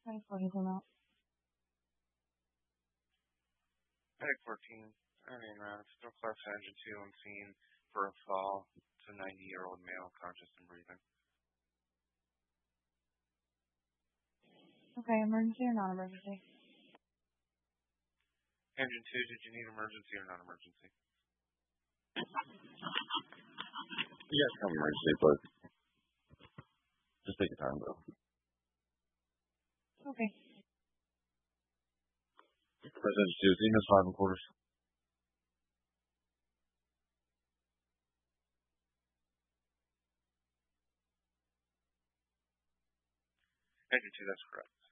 24 Hazelnut. Medic 14, turning around, still class engine 2 on scene for a fall to 90-year-old male, conscious and breathing. Okay, emergency or non-emergency? Engine 2, did you need emergency or non-emergency? Yes, emergency, but just take your time, though. Okay. President 2, Zenus 5 and quarters. Engine 2, that's correct.